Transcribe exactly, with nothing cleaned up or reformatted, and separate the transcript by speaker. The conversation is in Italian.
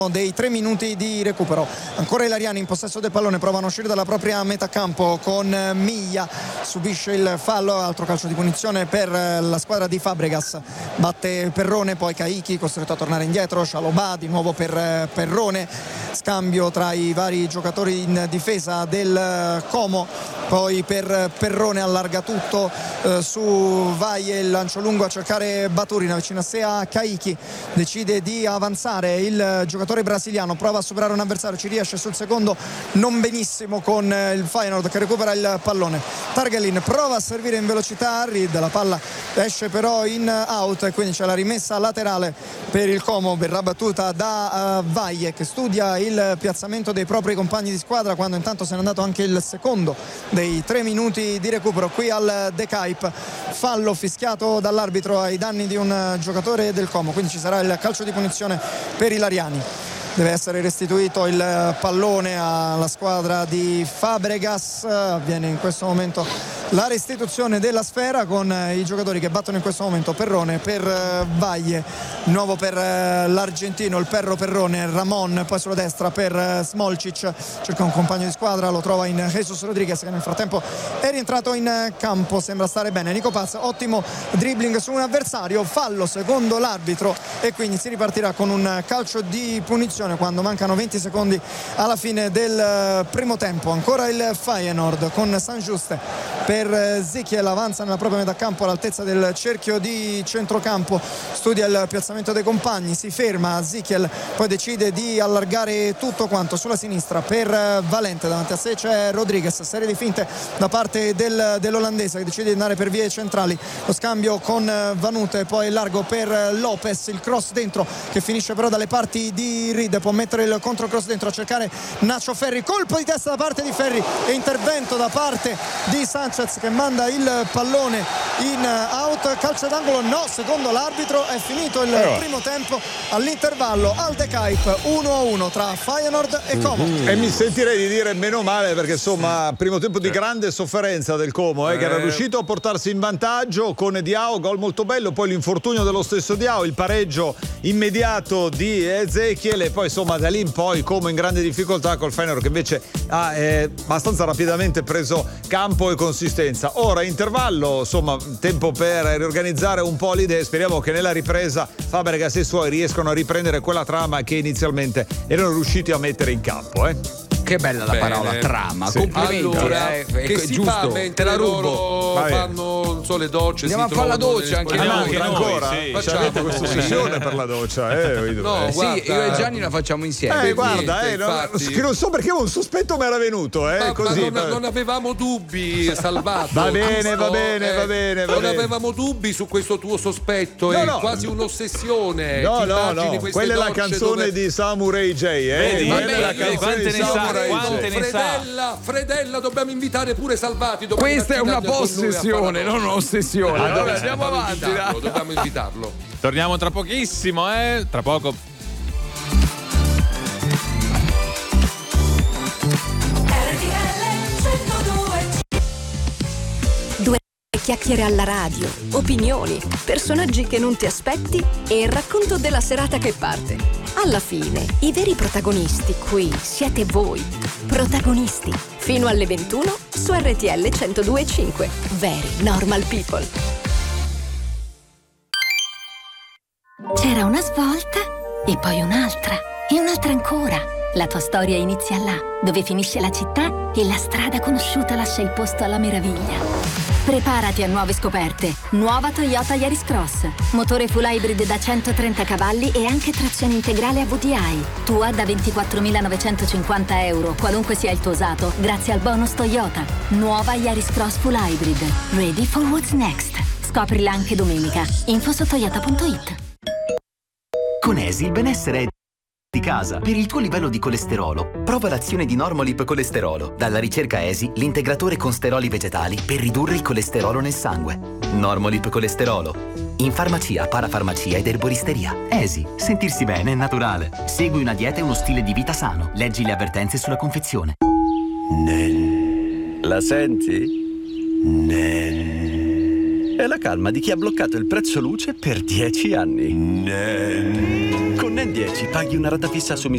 Speaker 1: dei tre minuti di recupero. Ancora i lariani in possesso del pallone, provano a uscire dalla propria metà campo con Miglia, subisce il fallo, altro calcio di punizione per la squadra di Fabregas, batte Perrone, poi Caichi costretto a tornare indietro, Scialobà di nuovo per Perrone, scambio tra i vari giocatori in difesa del Como, poi per Perrone allarga tutto eh, su Vaie, il lancio lungo a cercare Baturina, vicino a sé a Caichi, decide di avanzare il giocatore brasiliano, prova a superare un avversario, ci riesce sul secondo non benissimo con il Feyenoord che recupera il pallone. Targelin prova a servire in velocità a Reed, la palla esce però in out e quindi c'è la rimessa laterale per il Como, verrà battuta da uh, Vaie che studia il piazzamento dei propri compagni di squadra quando intanto se n'è andato anche il secondo dei tre minuti di recupero qui al De Kuip. Fallo fischiato dall'arbitro ai danni di un giocatore del Como, quindi ci sarà il calcio di punizione per i lariani. Deve essere restituito il pallone alla squadra di Fabregas, avviene in questo momento la restituzione della sfera con i giocatori che battono in questo momento Perrone per Vaie, nuovo per l'argentino il Perro Perrone, Ramon poi sulla destra per Smolcic, cerca un compagno di squadra, lo trova in Jesus Rodriguez che nel frattempo è rientrato in campo, sembra stare bene Nico Paz, ottimo dribbling su un avversario, fallo secondo l'arbitro e quindi si ripartirà con un calcio di punizione quando mancano venti secondi alla fine del primo tempo. Ancora il Feyenoord con Sangiuste per Zikiel, avanza nella propria metà campo all'altezza del cerchio di centrocampo, studia il piazzamento dei compagni, si ferma Zikiel, poi decide di allargare tutto quanto sulla sinistra per Valente, davanti a sé c'è Rodriguez, serie di finte da parte del, dell'olandese che decide di andare per vie centrali, lo scambio con Vanute, poi largo per Lopez, il cross dentro che finisce però dalle parti di Reed, può mettere il controcross dentro a cercare Nacho Ferri, colpo di testa da parte di Ferri e intervento da parte di Sanchez che manda il pallone in out, calcio d'angolo no, secondo l'arbitro è finito il
Speaker 2: allora.
Speaker 1: primo tempo all'intervallo al De Kuip, uno a uno tra Feyenoord e Como.
Speaker 2: Mm-hmm. E mi sentirei di dire meno male perché insomma primo tempo di grande sofferenza del Como eh, eh. che era riuscito a portarsi in vantaggio con Diao, gol molto bello, poi l'infortunio dello stesso Diao, il pareggio immediato di Ezechiel e poi insomma da lì in poi Como in grande difficoltà col Feyenoord che invece ha eh, abbastanza rapidamente preso campo e consistenza. Ora intervallo, insomma tempo per riorganizzare un po' le idee, speriamo che nella ripresa Fabregas e i suoi riescano a riprendere quella trama che inizialmente erano riusciti a mettere in campo eh.
Speaker 3: Che bella la
Speaker 4: Bene.
Speaker 3: parola trama,
Speaker 4: Sì.
Speaker 3: complimenti.
Speaker 4: Allora,
Speaker 3: eh,
Speaker 4: che
Speaker 3: è
Speaker 4: si
Speaker 3: giusto,
Speaker 4: fa
Speaker 3: te
Speaker 4: mentre
Speaker 3: la rubo.
Speaker 4: loro fanno, non so, le docce,
Speaker 3: Andiamo
Speaker 4: si
Speaker 3: a fare la
Speaker 4: trovano
Speaker 3: doccia
Speaker 4: nelle
Speaker 3: anche
Speaker 4: spogliatoie.
Speaker 3: noi.
Speaker 2: anche ancora
Speaker 4: sì.
Speaker 2: Cioè, avete questa ossessione per la doccia eh,
Speaker 4: No,
Speaker 2: eh.
Speaker 3: Sì,
Speaker 4: guarda,
Speaker 3: io e Gianni la facciamo insieme.
Speaker 2: Eh, guarda,
Speaker 4: niente,
Speaker 2: eh, non,
Speaker 4: infatti.
Speaker 2: che non so perché un sospetto mi era venuto, eh,
Speaker 4: Ma,
Speaker 2: così.
Speaker 4: ma non, non avevamo dubbi, Salvato.
Speaker 2: Va bene,
Speaker 4: giusto?
Speaker 2: va bene,
Speaker 4: Eh,
Speaker 2: va bene, va
Speaker 4: non
Speaker 2: bene.
Speaker 4: avevamo dubbi su questo tuo sospetto,
Speaker 2: No,
Speaker 4: è
Speaker 2: no.
Speaker 4: quasi un'ossessione.
Speaker 2: No,
Speaker 4: Ti
Speaker 2: no,
Speaker 4: immagini
Speaker 2: no,
Speaker 4: queste
Speaker 2: quella è la
Speaker 4: docce
Speaker 2: canzone
Speaker 4: dove...
Speaker 2: di Samurai J, eh.
Speaker 5: Vedi?
Speaker 2: Quella
Speaker 4: Va
Speaker 2: è la
Speaker 4: bene,
Speaker 2: canzone
Speaker 5: quante
Speaker 2: di
Speaker 5: ne sa,
Speaker 2: Samurai
Speaker 5: quante
Speaker 2: J.
Speaker 5: ne sa.
Speaker 4: Fredella, Fredella, dobbiamo invitare pure Salvati. domani
Speaker 3: Questa è
Speaker 4: mattina
Speaker 3: una
Speaker 4: con noi a
Speaker 3: possessione,
Speaker 4: fare la
Speaker 3: non un'ossessione.
Speaker 5: Allora,
Speaker 3: Allora, andiamo
Speaker 4: Dobbiamo
Speaker 3: avanti.
Speaker 4: invitarlo,
Speaker 3: dai.
Speaker 4: dobbiamo invitarlo.
Speaker 5: Torniamo tra pochissimo, eh? Tra poco.
Speaker 6: Due chiacchiere alla radio, opinioni, personaggi che non ti aspetti e il racconto della serata che parte. Alla fine, i veri protagonisti qui siete voi. Protagonisti, fino alle ventuno su R T L centodue e cinque. Very Normal People.
Speaker 7: C'era una svolta e poi un'altra e un'altra ancora. La tua storia inizia là, dove finisce la città e la strada conosciuta lascia il posto alla meraviglia. Preparati a nuove scoperte. Nuova Toyota Yaris Cross. Motore full hybrid da centotrenta cavalli e anche trazione integrale a V D I. Tua da ventiquattromilanovecentocinquanta euro, qualunque sia il tuo usato, grazie al bonus Toyota. Nuova Yaris Cross full hybrid. Ready for what's next. Scoprila anche domenica. Info su toyota punto it.
Speaker 8: Con Esi il benessere è di casa. Per il tuo livello di colesterolo, prova l'azione di Normolip Colesterolo. Dalla ricerca Esi, l'integratore con steroli vegetali per ridurre il colesterolo nel sangue. Normolip Colesterolo. In farmacia, parafarmacia ed erboristeria. Esi, sentirsi bene è naturale. Segui una dieta e uno stile di vita sano. Leggi le avvertenze sulla confezione.
Speaker 9: Nen. La senti? Nen. È la calma di chi ha bloccato il prezzo luce per dieci anni. Nen. Con Nen dieci paghi una rata fissa su misura